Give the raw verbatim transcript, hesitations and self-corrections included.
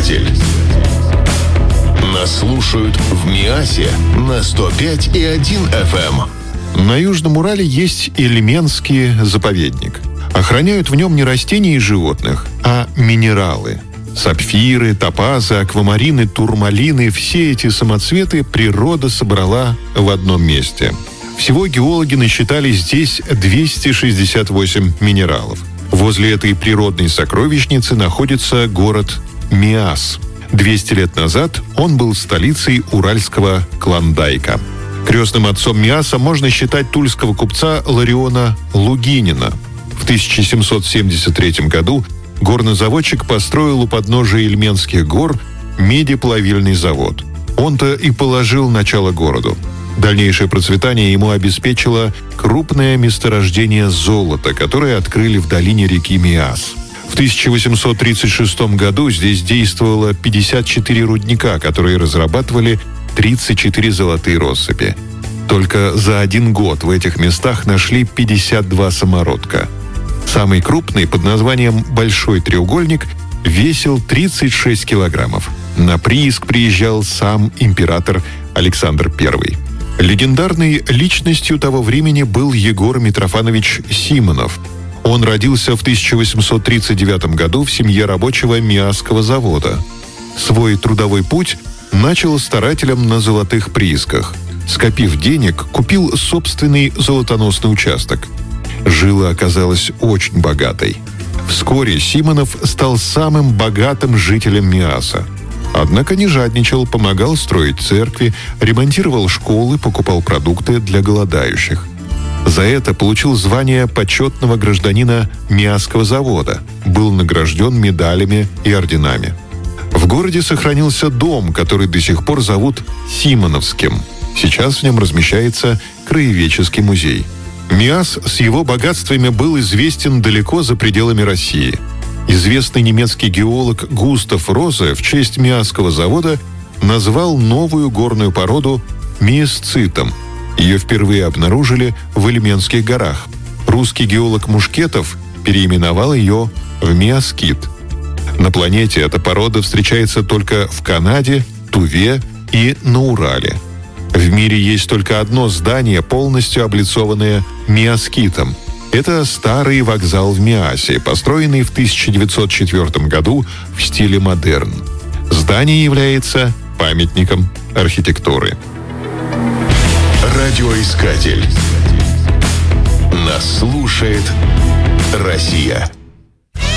Радиоискатель. Нас слушают в Миасе на сто пять и один эф эм. На Южном Урале есть Ильменский заповедник. Охраняют в нем не растения и животных, а минералы. Сапфиры, топазы, аквамарины, турмалины – все эти самоцветы природа собрала в одном месте. Всего геологи насчитали здесь двести шестьдесят восемь минералов. Возле этой природной сокровищницы находится город Миас. двести лет назад он был столицей уральского Клондайка. Крестным отцом Миаса можно считать тульского купца Лариона Лугинина. В тысяча семьсот семьдесят третьем году горнозаводчик построил у подножия Ильменских гор медиплавильный завод. Он-то и положил начало городу. Дальнейшее процветание ему обеспечило крупное месторождение золота, которое открыли в долине реки Миас. В тысяча восемьсот тридцать шестом году здесь действовало пятьдесят четыре рудника, которые разрабатывали тридцать четыре золотые россыпи. Только за один год в этих местах нашли пятьдесят два самородка. Самый крупный, под названием «Большой треугольник», весил тридцать шесть килограммов. На прииск приезжал сам император Александр Первый. Легендарной личностью того времени был Егор Митрофанович Симонов. Он родился в тысяча восемьсот тридцать девятом году в семье рабочего Миасского завода. Свой трудовой путь начал старателем на золотых приисках. Скопив денег, купил собственный золотоносный участок. Жила оказалась очень богатой. Вскоре Симонов стал самым богатым жителем Миаса. Однако не жадничал, помогал строить церкви, ремонтировал школы, покупал продукты для голодающих. За это получил звание почетного гражданина Миасского завода, был награжден медалями и орденами. В городе сохранился дом, который до сих пор зовут Симоновским. Сейчас в нем размещается краеведческий музей. Миас с его богатствами был известен далеко за пределами России. Известный немецкий геолог Густав Розе в честь Миасского завода назвал новую горную породу миасцитом. Ее впервые обнаружили в Ильменских горах. Русский геолог Мушкетов переименовал ее в миаскит. На планете эта порода встречается только в Канаде, Туве и на Урале. В мире есть только одно здание, полностью облицованное миаскитом. Это старый вокзал в Миасе, построенный в тысяча девятьсот четвёртом году в стиле модерн. Здание является памятником архитектуры. Радиоискатель. Нас слушает Россия.